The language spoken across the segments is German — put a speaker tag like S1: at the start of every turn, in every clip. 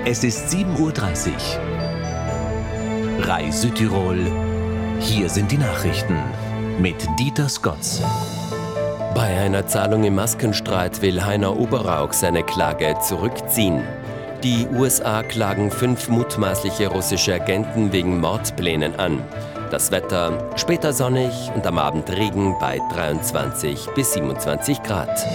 S1: Es ist 7:30 Uhr. RAI Südtirol. Hier sind die Nachrichten mit Dieter Scotts.
S2: Bei einer Zahlung im Maskenstreit will Heiner Oberrauch seine Klage zurückziehen. Die USA klagen 5 mutmaßliche russische Agenten wegen Mordplänen an. Das Wetter später sonnig und am Abend Regen bei 23 bis 27 Grad.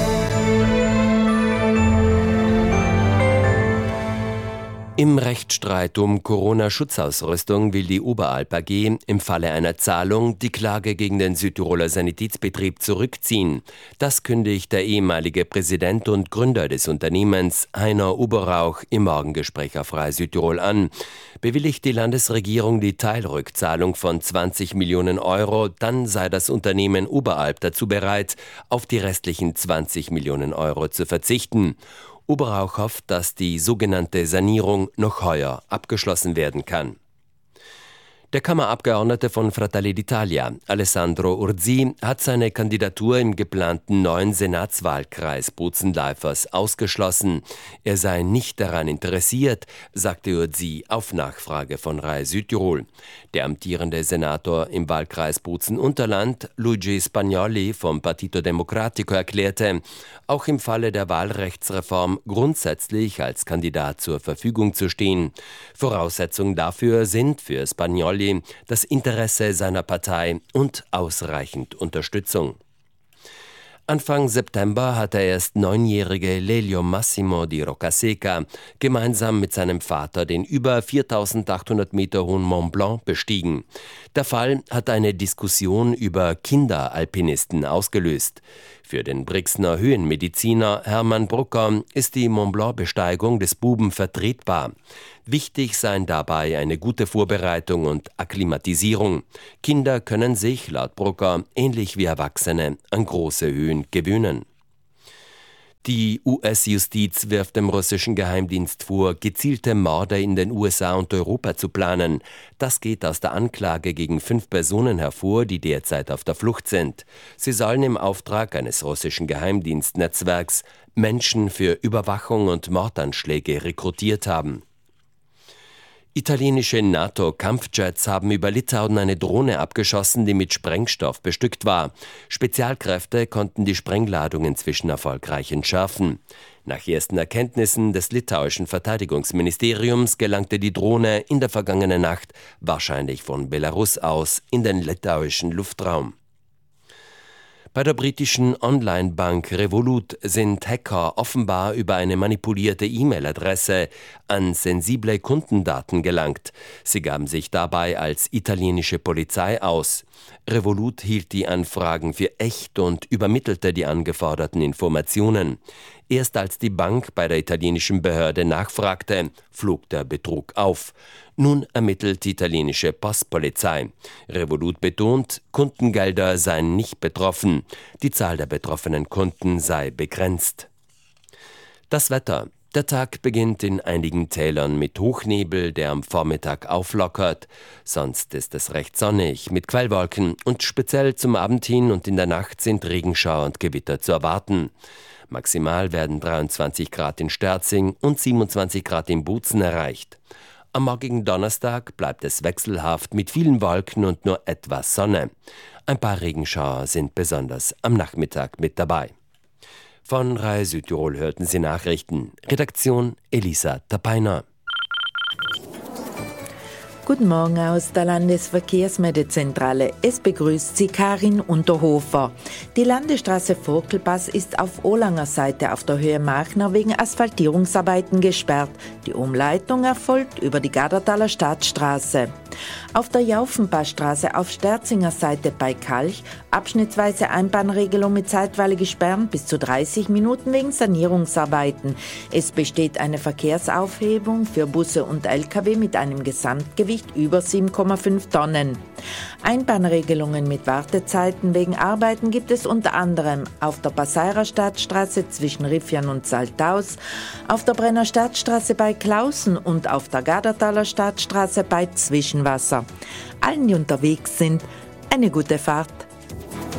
S2: Im Rechtsstreit um Corona-Schutzausrüstung will die Oberalp AG im Falle einer Zahlung die Klage gegen den Südtiroler Sanitätsbetrieb zurückziehen. Das kündigt der ehemalige Präsident und Gründer des Unternehmens, Heiner Oberrauch, im Morgengespräch auf RAI Südtirol an. Bewilligt die Landesregierung die Teilrückzahlung von 20 Millionen Euro, dann sei das Unternehmen Oberalp dazu bereit, auf die restlichen 20 Millionen Euro zu verzichten. Oberrauch hofft, dass die sogenannte Sanierung noch heuer abgeschlossen werden kann. Der Kammerabgeordnete von Fratelli d'Italia, Alessandro Urzi, hat seine Kandidatur im geplanten neuen Senatswahlkreis Bozen-Leifers ausgeschlossen. Er sei nicht daran interessiert, sagte Urzi auf Nachfrage von RAI Südtirol. Der amtierende Senator im Wahlkreis Bozen-Unterland, Luigi Spagnoli vom Partito Democratico, erklärte, auch im Falle der Wahlrechtsreform grundsätzlich als Kandidat zur Verfügung zu stehen. Voraussetzung dafür sind für Spagnoli das Interesse seiner Partei und ausreichend Unterstützung. Anfang September hat der erst 9-jährige Lelio Massimo di Roccaseca gemeinsam mit seinem Vater den über 4.800 Meter hohen Mont Blanc bestiegen. Der Fall hat eine Diskussion über Kinderalpinisten ausgelöst. Für den Brixner Höhenmediziner Hermann Brucker ist die Mont Blanc-Besteigung des Buben vertretbar. Wichtig seien dabei eine gute Vorbereitung und Akklimatisierung. Kinder können sich, laut Brucker, ähnlich wie Erwachsene, an große Höhen gewöhnen. Die US-Justiz wirft dem russischen Geheimdienst vor, gezielte Morde in den USA und Europa zu planen. Das geht aus der Anklage gegen 5 Personen hervor, die derzeit auf der Flucht sind. Sie sollen im Auftrag eines russischen Geheimdienstnetzwerks Menschen für Überwachung und Mordanschläge rekrutiert haben. Italienische NATO-Kampfjets haben über Litauen eine Drohne abgeschossen, die mit Sprengstoff bestückt war. Spezialkräfte konnten die Sprengladung inzwischen erfolgreich entschärfen. Nach ersten Erkenntnissen des litauischen Verteidigungsministeriums gelangte die Drohne in der vergangenen Nacht wahrscheinlich von Belarus aus in den litauischen Luftraum. Bei der britischen Online-Bank Revolut sind Hacker offenbar über eine manipulierte E-Mail-Adresse an sensible Kundendaten gelangt. Sie gaben sich dabei als italienische Polizei aus. Revolut hielt die Anfragen für echt und übermittelte die angeforderten Informationen. Erst als die Bank bei der italienischen Behörde nachfragte, flog der Betrug auf. Nun ermittelt die italienische Postpolizei. Revolut betont, Kundengelder seien nicht betroffen. Die Zahl der betroffenen Kunden sei begrenzt. Das Wetter. Der Tag beginnt in einigen Tälern mit Hochnebel, der am Vormittag auflockert. Sonst ist es recht sonnig mit Quellwolken und speziell zum Abend hin und in der Nacht sind Regenschauer und Gewitter zu erwarten. Maximal werden 23 Grad in Sterzing und 27 Grad in Bozen erreicht. Am morgigen Donnerstag bleibt es wechselhaft mit vielen Wolken und nur etwas Sonne. Ein paar Regenschauer sind besonders am Nachmittag mit dabei. Von RAI Südtirol hörten Sie Nachrichten. Redaktion Elisa Tapainer.
S3: Guten Morgen aus der Landesverkehrsmeldezentrale. Es begrüßt Sie Karin Unterhofer. Die Landesstraße Vogtelpass ist auf Olanger Seite auf der Höhe Machner wegen Asphaltierungsarbeiten gesperrt. Die Umleitung erfolgt über die Gardertaler Stadtstraße. Auf der Jaufenpassstraße auf Sterzinger Seite bei Kalch abschnittsweise Einbahnregelung mit zeitweiligen Sperren bis zu 30 Minuten wegen Sanierungsarbeiten. Es besteht eine Verkehrsaufhebung für Busse und Lkw mit einem Gesamtgewicht über 7,5 Tonnen. Einbahnregelungen mit Wartezeiten wegen Arbeiten gibt es unter anderem auf der Passeirer Stadtstraße zwischen Riffian und Saltaus, auf der Brenner Stadtstraße bei Klausen und auf der Gardertaler Stadtstraße bei Zwischenwasser. Allen, die unterwegs sind, eine gute Fahrt.